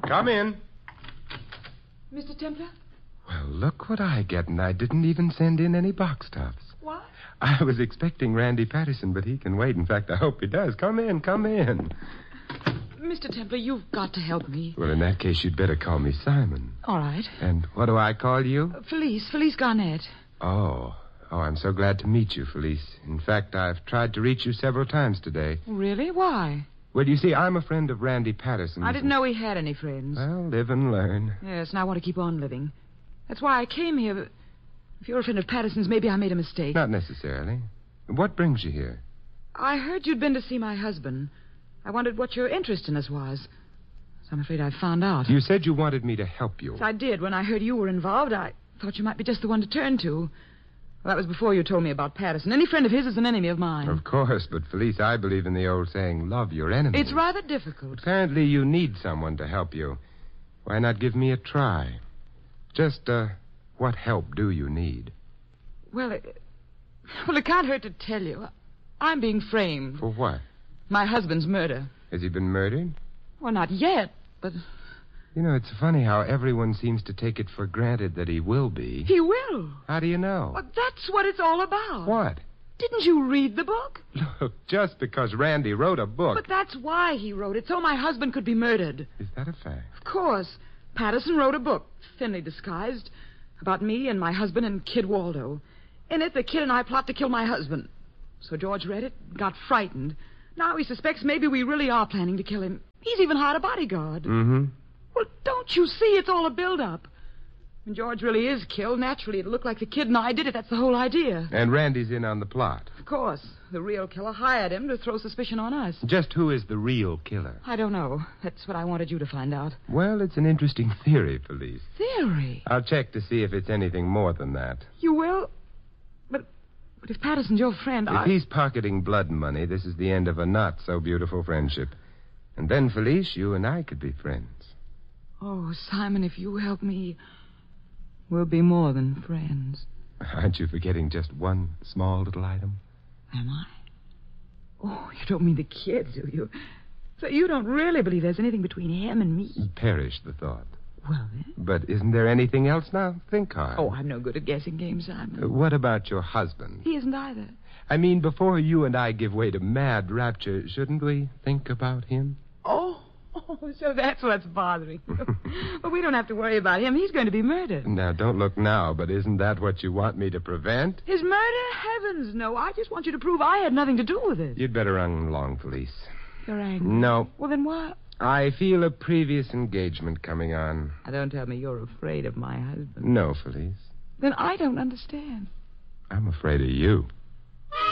Come in. Mr. Templar? Well, look what I get, and I didn't even send in any box tops. What? I was expecting Randy Patterson, but he can wait. In fact, I hope he does. Come in. Mr. Templar, you've got to help me. Well, in that case, you'd better call me Simon. All right. And what do I call you? Felice Garnett. Oh, I'm so glad to meet you, Felice. In fact, I've tried to reach you several times today. Really? Why? Well, you see, I'm a friend of Randy Patterson's. I didn't know he had any friends. Well, live and learn. Yes, and I want to keep on living. That's why I came here, but if you're a friend of Patterson's, maybe I made a mistake. Not necessarily. What brings you here? I heard you'd been to see my husband. I wondered what your interest in us was. So I'm afraid I found out. You said you wanted me to help you. Yes, I did. When I heard you were involved, I thought you might be just the one to turn to. Well, that was before you told me about Patterson. Any friend of his is an enemy of mine. Of course, but Felice, I believe in the old saying, love your enemy. It's rather difficult. Apparently you need someone to help you. Why not give me a try? Just, what help do you need? Well, it can't hurt to tell you. I'm being framed. For what? My husband's murder. Has he been murdered? Well, not yet, but... You know, it's funny how everyone seems to take it for granted that he will be. He will. How do you know? Well, that's what it's all about. What? Didn't you read the book? Look, just because Randy wrote a book... But that's why he wrote it, so my husband could be murdered. Is that a fact? Of course. Patterson wrote a book, thinly disguised, about me and my husband and Kid Waldo. In it, the kid and I plot to kill my husband. So George read it, got frightened. Now he suspects maybe we really are planning to kill him. He's even hired a bodyguard. Mm-hmm. Well, don't you see? It's all a build-up. When George really is killed, naturally it'll look like the kid and I did it. That's the whole idea. And Randy's in on the plot. Of course. The real killer hired him to throw suspicion on us. Just who is the real killer? I don't know. That's what I wanted you to find out. Well, it's an interesting theory, Felice. Theory? I'll check to see if it's anything more than that. You will? But if Patterson's your friend, If he's pocketing blood money, this is the end of a not-so-beautiful friendship. And then, Felice, you and I could be friends. Oh, Simon, if you help me, we'll be more than friends. Aren't you forgetting just one small little item? Am I? Oh, you don't mean the kid, do you? So you don't really believe there's anything between him and me? Perish the thought. Well, then. But isn't there anything else now? Think hard. Oh, I'm no good at guessing games, Simon. What about your husband? He isn't either. I mean, before you and I give way to mad rapture, shouldn't we think about him? Oh, so that's what's bothering you. Well, we don't have to worry about him. He's going to be murdered. Now, don't look now, but isn't that what you want me to prevent? His murder? Heavens, no. I just want you to prove I had nothing to do with it. You'd better run along, Felice. You're angry? No. Well, then what? I feel a previous engagement coming on. Now, don't tell me you're afraid of my husband. No, Felice. Then I don't understand. I'm afraid of you.